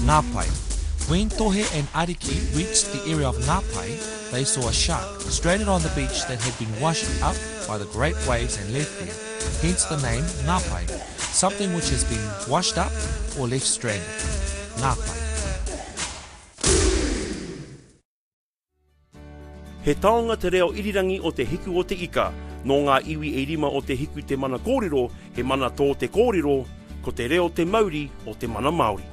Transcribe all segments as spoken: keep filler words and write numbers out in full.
Ngāpai. When Tohe and Ariki reached the area of Ngāpai, they saw a shark stranded on the beach that had been washed up by the great waves and left there, hence the name Ngāpai, something which has been washed up or left stranded. Ngāpai. He taonga te reo irirangi o te hiku o te ika, no ngā iwi e rima o te hiku te mana kōrero, he mana tō te kōrero, ko te reo te Mauri o te mana Māori.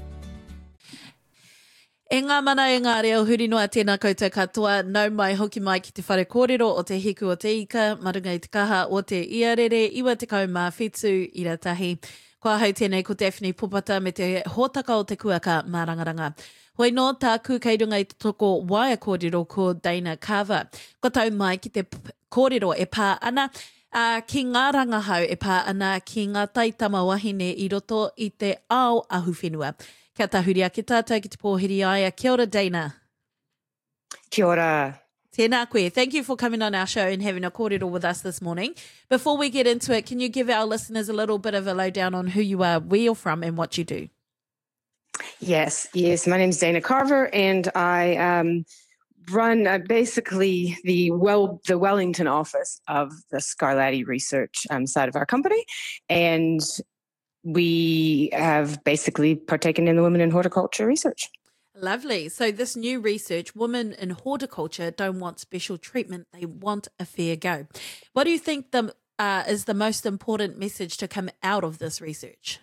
E ngā mana e ngā reo huri noa tēnā koutou katoa, nau mai hoki mai ki te whare kōrero o te hiku o te ika, marunga i te kaha o te iarere, iwa te kau mā whitu i ratahi. Kua hau tēnei ko Daphne Popata me te hōtaka o te kuaka mā rangaranga. Hoi no tāku kei runga i te toko waia kōrero ko Dana Carver. Ko tau mai ki te kōrero e pā ana, uh, ki ngā rangahau e pā ana ki ngā taitama wahine i roto i te ao ahu whenua. Kia tahuri a ki tātou ki te pōhiri aia. Kia ora, Dana. Kia ora. Tēnā koe. Thank you for coming on our show and having a kōrero with us this morning. Before we get into it, can you give our listeners a little bit of a lowdown on who you are, where you're from and what you do? Yes, yes. My name's Dana Carver and I um, run uh, basically the well the Wellington office of the Scarlatti research um, side of our company. And we have basically partaken in the Women in Horticulture research. Lovely. So this new research, women in horticulture don't want special treatment. They want a fair go. What do you think the, uh, is the most important message to come out of this research?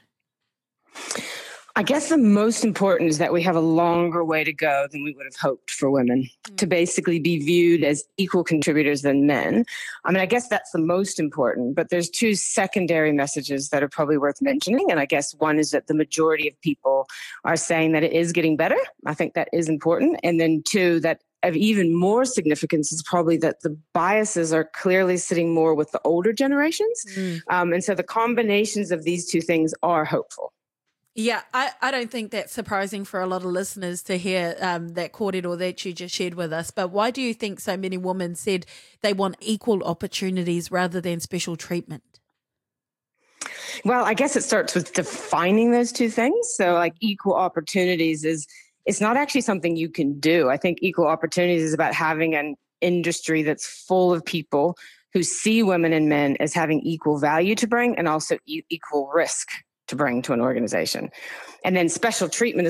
I guess the most important is that we have a longer way to go than we would have hoped for women mm. to basically be viewed as equal contributors than men. I mean, I guess that's the most important, but there's two secondary messages that are probably worth mentioning. And I guess one is that the majority of people are saying that it is getting better. I think that is important. And then two, that of even more significance is probably that the biases are clearly sitting more with the older generations. Mm. Um, and so the combinations of these two things are hopeful. Yeah, I, I don't think that's surprising for a lot of listeners to hear um, that kōrero that you just shared with us. But why do you think so many women said they want equal opportunities rather than special treatment? Well, I guess it starts with defining those two things. So like equal opportunities is, it's not actually something you can do. I think equal opportunities is about having an industry that's full of people who see women and men as having equal value to bring and also e- equal risk to bring to an organization. And then special treatment is